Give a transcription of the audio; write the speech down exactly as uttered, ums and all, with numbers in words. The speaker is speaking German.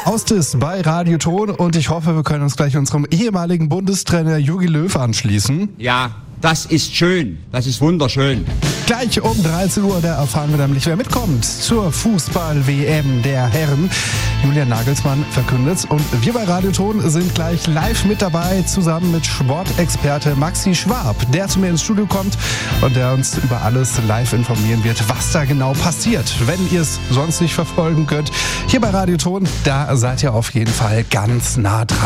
Austis bei Radio Ton und ich hoffe, wir können uns gleich unserem ehemaligen Bundestrainer Jogi Löw anschließen. Ja, das ist schön, das ist wunderschön. Gleich um dreizehn Uhr, da erfahren wir nämlich, wer mitkommt zur Fußball-W M der Herren. Julian Nagelsmann verkündet's und wir bei Radio Ton sind gleich live mit dabei, zusammen mit Sportexperte Maxi Schwab, der zu mir ins Studio kommt und der uns über alles live informieren wird, was da genau passiert. Wenn ihr es sonst nicht verfolgen könnt, hier bei Radio Ton, da seid ihr auf jeden Fall ganz nah dran.